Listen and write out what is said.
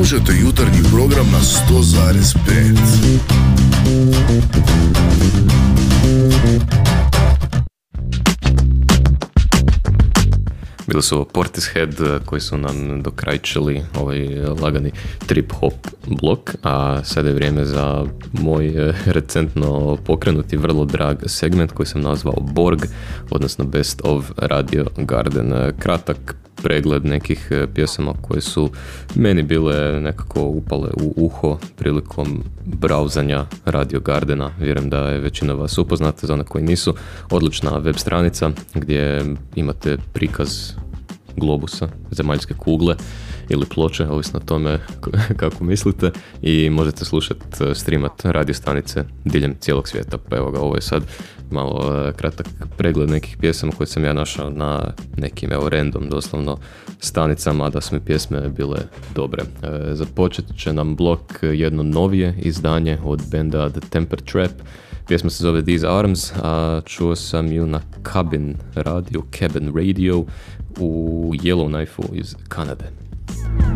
Slušajte jutarnji program na 100,5. Bili su Portishead koji su nam dokrajčili ovaj lagani trip-hop blok, a sada je vrijeme za moj recentno pokrenuti vrlo drag segment koji sam nazvao Borg, odnosno Best of Radio Garden. Kratak pregled nekih pjesama koje su meni bile nekako upale u uho prilikom brauzanja Radio Gardena. Vjerujem da je većina vas upoznata, za one koji nisu. Odlična web stranica gdje imate prikaz globusa, zemaljske kugle ili ploče, ovisno o tome kako mislite, i možete slušati, streamat radio stanice diljem cijelog svijeta. Pa evo ga, ovo je sad malo kratak pregled nekih pjesama koje sam ja našao na nekim, evo, random doslovno stanicama, da su mi pjesme bile dobre. Započet će nam blok jedno novije izdanje od benda The Temper Trap. Pjesma se zove These Arms, a čuo sam ju na Cabin Radio u Yellowknife-u iz Kanade.